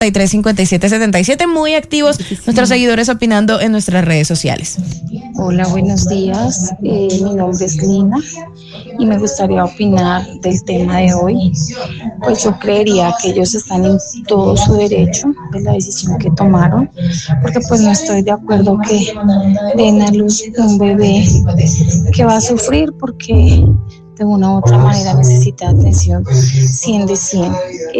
5777, muy activos nuestros seguidores opinando en nuestras redes sociales. Hola, buenos días. Mi nombre es Lina y me gustaría opinar del tema de hoy. Pues yo creería que ellos están en todo su derecho de la decisión que tomaron, porque pues no estoy de acuerdo que den a luz un bebé que va a sufrir porque de una u otra manera necesita atención 100 de 100.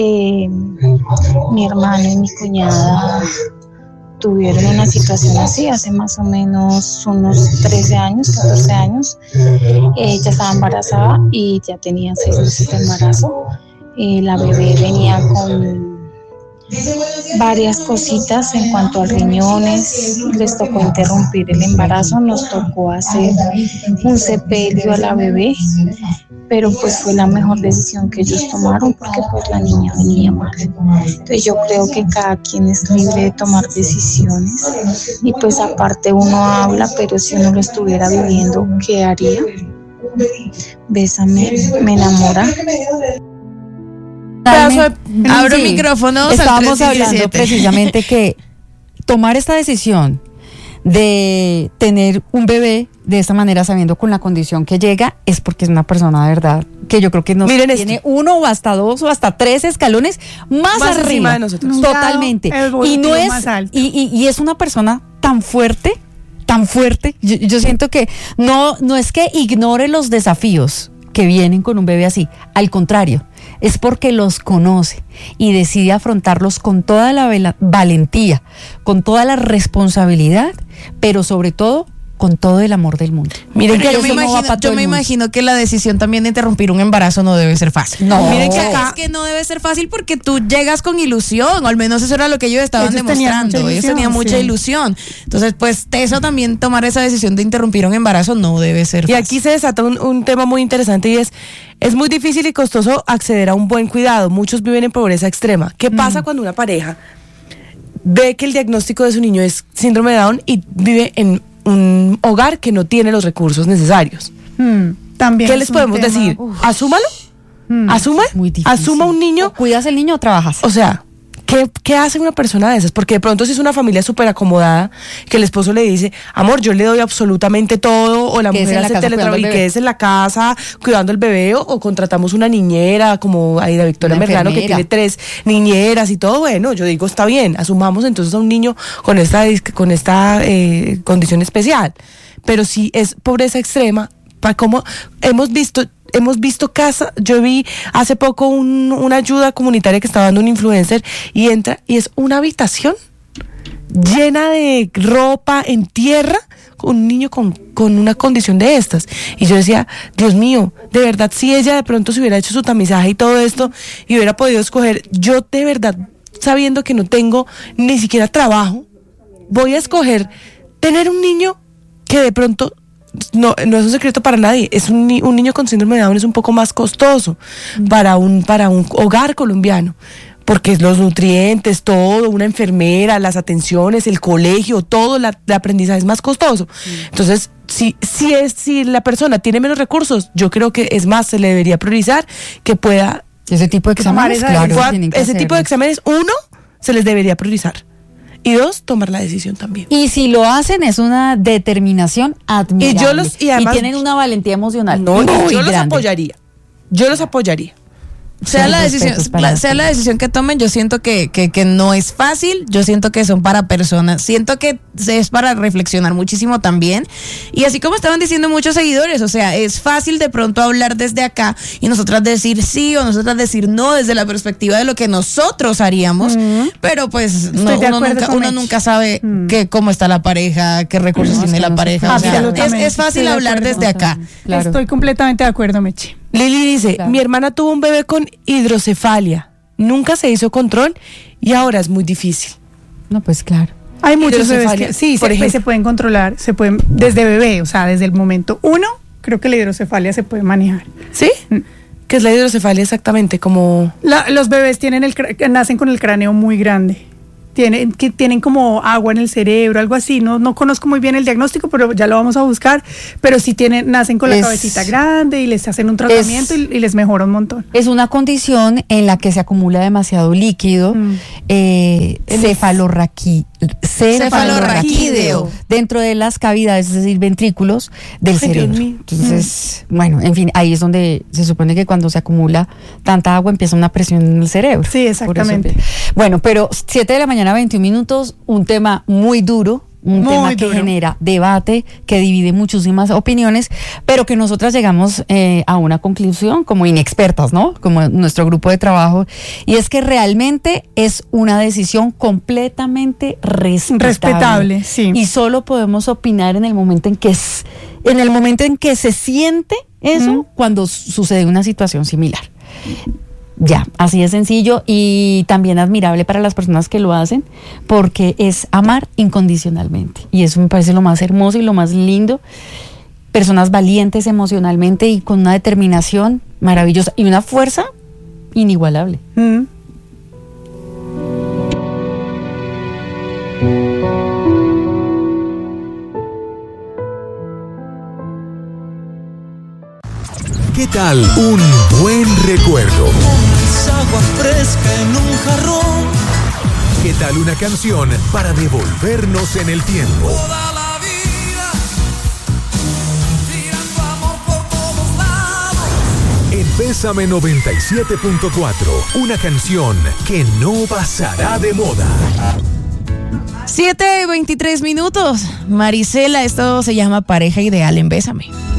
Mi hermano y mi cuñada tuvieron una situación así hace más o menos unos 13 años, 14 años. Ella estaba embarazada y ya tenía 6 meses de embarazo. La bebé venía con varias cositas en cuanto a riñones, les tocó interrumpir el embarazo, nos tocó hacer un sepelio a la bebé, pero pues fue la mejor decisión que ellos tomaron porque pues la niña venía mal. Entonces yo creo que cada quien es libre de tomar decisiones y pues aparte uno habla, pero si uno lo estuviera viviendo, ¿qué haría? Bésame, me enamora. Abro micrófonos. Estábamos hablando precisamente que tomar esta decisión de tener un bebé de esta manera, sabiendo con la condición que llega, es porque es una persona de verdad que yo creo que tiene uno o hasta 2 o hasta 3 escalones más arriba de nosotros. Totalmente. Y no es y es una persona tan fuerte. Yo siento que no es que ignore los desafíos que vienen con un bebé así, al contrario, es porque los conoce y decide afrontarlos con toda la valentía, con toda la responsabilidad, pero sobre todo con todo el amor del mundo. Miren que yo me imagino que la decisión también de interrumpir un embarazo no debe ser fácil. No. Miren que es que no debe ser fácil porque tú llegas con ilusión, o al menos eso era lo que ellos estaban demostrando. Ellos tenían mucha ilusión. Entonces, pues eso también, tomar esa decisión de interrumpir un embarazo no debe ser fácil. Y aquí se desata un tema muy interesante y es muy difícil y costoso acceder a un buen cuidado. Muchos viven en pobreza extrema. ¿Qué pasa cuando una pareja ve que el diagnóstico de su niño es síndrome de Down y vive en un hogar que no tiene los recursos necesarios? También ¿qué les podemos decir? Asúmalo. Asuma un niño. ¿O cuidas el niño o trabajas? O sea, ¿qué hace una persona de esas? Porque de pronto si es una familia súper acomodada, que el esposo le dice, amor, yo le doy absolutamente todo, o la mujer hace teletrabajo y quédese en la casa cuidando el bebé, o contratamos una niñera, como Aida Victoria Merlano, que tiene 3 niñeras y todo. Bueno, yo digo, está bien, asumamos entonces a un niño con esta condición especial. Pero si es pobreza extrema, como hemos visto casa, yo vi hace poco una ayuda comunitaria que estaba dando un influencer y entra y es una habitación llena de ropa en tierra con un niño con una condición de estas. Y yo decía, Dios mío, de verdad, si ella de pronto se hubiera hecho su tamizaje y todo esto y hubiera podido escoger, yo de verdad, sabiendo que no tengo ni siquiera trabajo, voy a escoger tener un niño que de pronto no es un secreto para nadie, es un niño con síndrome de Down es un poco más costoso para un hogar colombiano, porque los nutrientes, todo, una enfermera, las atenciones, el colegio, todo, el aprendizaje es más costoso. Entonces, si la persona tiene menos recursos, yo creo que es más, se le debería priorizar que pueda ese tipo de exámenes, ese tipo de exámenes, 1, se les debería priorizar. Y 2, tomar la decisión también. Y si lo hacen es una determinación admirable. Y además, tienen una valentía emocional. Yo los apoyaría. Sea la decisión que tomen, yo siento que no es fácil, yo siento que son para personas, siento que es para reflexionar muchísimo también, y así como estaban diciendo muchos seguidores, o sea, es fácil de pronto hablar desde acá y nosotras decir sí o nosotras decir no desde la perspectiva de lo que nosotros haríamos, pero pues uno nunca sabe cómo está la pareja, qué recursos tiene la pareja, o sea, es fácil hablar desde acá. Claro. Estoy completamente de acuerdo, Meche. Lili dice, mi hermana tuvo un bebé con hidrocefalia, nunca se hizo control y ahora es muy difícil. No, pues claro. Hay muchos bebés que se pueden controlar, desde bebé, o sea, desde el momento 1, creo que la hidrocefalia se puede manejar. ¿Sí? ¿Qué es la hidrocefalia exactamente? Como los bebés nacen con el cráneo muy grande. tienen como agua en el cerebro, algo así. No conozco muy bien el diagnóstico, pero ya lo vamos a buscar. Pero sí nacen con la cabecita grande y les hacen un tratamiento y les mejora un montón. Es una condición en la que se acumula demasiado líquido, cefalorraquídeo dentro de las cavidades, es decir, ventrículos del cerebro. Entonces, bueno, en fin, ahí es donde se supone que cuando se acumula tanta agua empieza una presión en el cerebro. Sí, exactamente. Bueno, pero 7 de la mañana, 21 minutos, un tema muy duro. Un tema que genera debate, que divide muchísimas opiniones, pero que nosotras llegamos a una conclusión como inexpertas, ¿no? Como nuestro grupo de trabajo, y es que realmente es una decisión completamente respetable, sí. Y solo podemos opinar en el momento en que se siente eso, cuando sucede una situación similar. Ya, así de sencillo, y también admirable para las personas que lo hacen, porque es amar incondicionalmente. Y eso me parece lo más hermoso y lo más lindo. Personas valientes emocionalmente y con una determinación maravillosa y una fuerza inigualable. ¿Qué tal un buen recuerdo? Agua fresca en un jarrón. ¿Qué tal una canción para devolvernos en el tiempo? Toda la vida, tirando amor por todos lados. En Bésame 97.4, una canción que no pasará de moda. 7:23 minutos. Marisela, esto se llama Pareja Ideal en Bésame.